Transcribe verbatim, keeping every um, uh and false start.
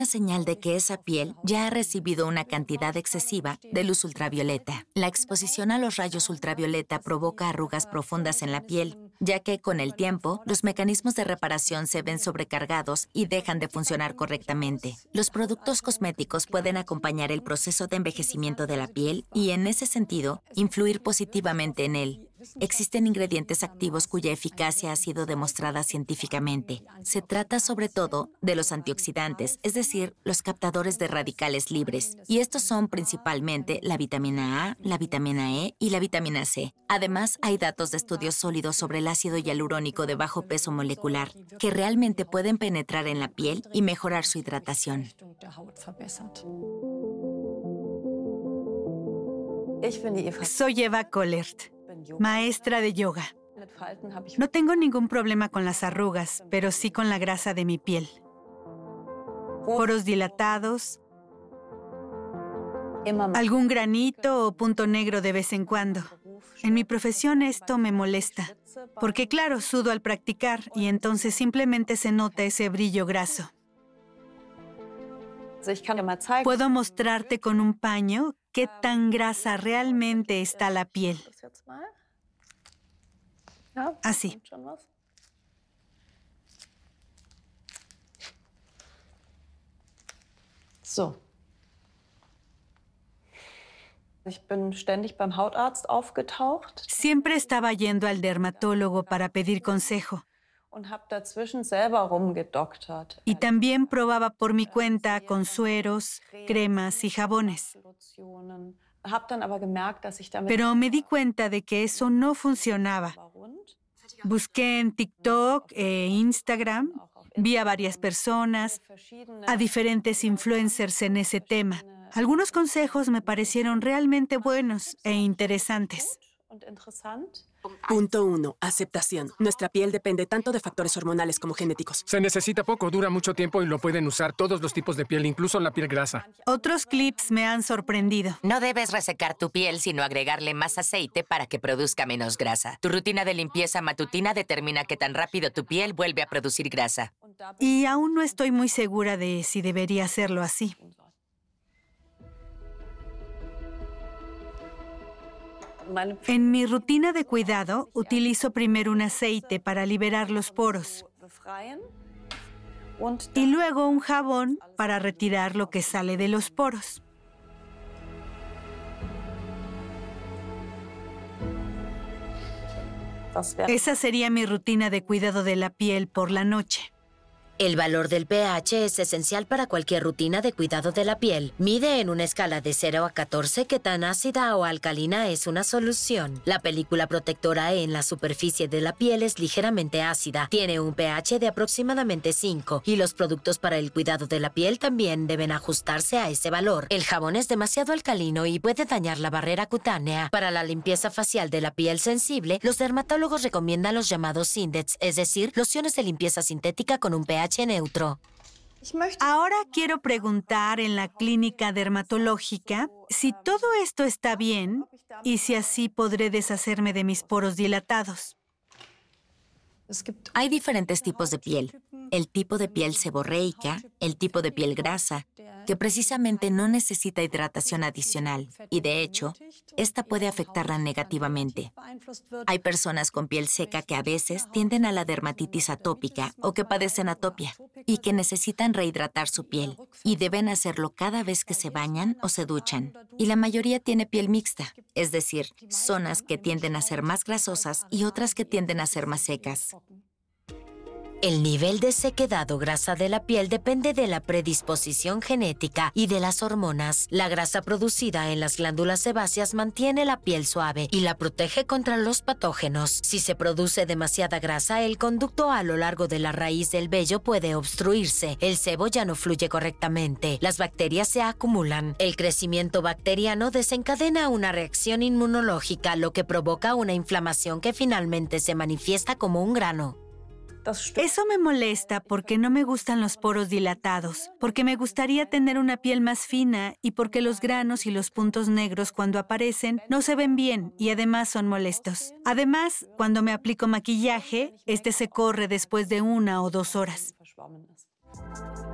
Una señal de que esa piel ya ha recibido una cantidad excesiva de luz ultravioleta. La exposición a los rayos ultravioleta provoca arrugas profundas en la piel, ya que con el tiempo los mecanismos de reparación se ven sobrecargados y dejan de funcionar correctamente. Los productos cosméticos pueden acompañar el proceso de envejecimiento de la piel y, en ese sentido, influir positivamente en él. Existen ingredientes activos cuya eficacia ha sido demostrada científicamente. Se trata sobre todo de los antioxidantes, es decir, los captadores de radicales libres. Y estos son principalmente la vitamina A, la vitamina E y la vitamina C. Además, hay datos de estudios sólidos sobre el ácido hialurónico de bajo peso molecular, que realmente pueden penetrar en la piel y mejorar su hidratación. Soy Eva Kollert, maestra de yoga. No tengo ningún problema con las arrugas, pero sí con la grasa de mi piel. Poros dilatados, algún granito o punto negro de vez en cuando. En mi profesión esto me molesta, porque claro, sudo al practicar y entonces simplemente se nota ese brillo graso. Puedo mostrarte con un paño qué tan grasa realmente está la piel. Así. So. Ich bin ständig beim Hautarzt aufgetaucht. Siempre estaba yendo al dermatólogo para pedir consejo. Und habe dazwischen selber rumgedoktert. Y también probaba por mi cuenta con sueros, cremas y jabones. Pero me di cuenta de que eso no funcionaba. Busqué en TikTok e Instagram, vi a varias personas, a diferentes influencers en ese tema. Algunos consejos me parecieron realmente buenos e interesantes. Punto uno. Aceptación. Nuestra piel depende tanto de factores hormonales como genéticos. Se necesita poco, dura mucho tiempo y lo pueden usar todos los tipos de piel, incluso la piel grasa. Otros clips me han sorprendido. No debes resecar tu piel, sino agregarle más aceite para que produzca menos grasa. Tu rutina de limpieza matutina determina qué tan rápido tu piel vuelve a producir grasa. Y aún no estoy muy segura de si debería hacerlo así. En mi rutina de cuidado, utilizo primero un aceite para liberar los poros y luego un jabón para retirar lo que sale de los poros. Esa sería mi rutina de cuidado de la piel por la noche. El valor del pH es esencial para cualquier rutina de cuidado de la piel. Mide en una escala de cero a catorce qué tan ácida o alcalina es una solución. La película protectora en la superficie de la piel es ligeramente ácida. Tiene un pH de aproximadamente cinco y los productos para el cuidado de la piel también deben ajustarse a ese valor. El jabón es demasiado alcalino y puede dañar la barrera cutánea. Para la limpieza facial de la piel sensible, los dermatólogos recomiendan los llamados Sindets, es decir, lociones de limpieza sintética con un pH neutro. Ahora quiero preguntar en la clínica dermatológica si todo esto está bien y si así podré deshacerme de mis poros dilatados. Hay diferentes tipos de piel. El tipo de piel seborreica, el tipo de piel grasa, que precisamente no necesita hidratación adicional y, de hecho, esta puede afectarla negativamente. Hay personas con piel seca que a veces tienden a la dermatitis atópica o que padecen atopia y que necesitan rehidratar su piel y deben hacerlo cada vez que se bañan o se duchan. Y la mayoría tiene piel mixta, es decir, zonas que tienden a ser más grasosas y otras que tienden a ser más secas. El nivel de sequedad o grasa de la piel depende de la predisposición genética y de las hormonas. La grasa producida en las glándulas sebáceas mantiene la piel suave y la protege contra los patógenos. Si se produce demasiada grasa, el conducto a lo largo de la raíz del vello puede obstruirse. El sebo ya no fluye correctamente. Las bacterias se acumulan. El crecimiento bacteriano desencadena una reacción inmunológica, lo que provoca una inflamación que finalmente se manifiesta como un grano. Eso me molesta porque no me gustan los poros dilatados, porque me gustaría tener una piel más fina y porque los granos y los puntos negros cuando aparecen no se ven bien y además son molestos. Además, cuando me aplico maquillaje, este se corre después de una o dos horas.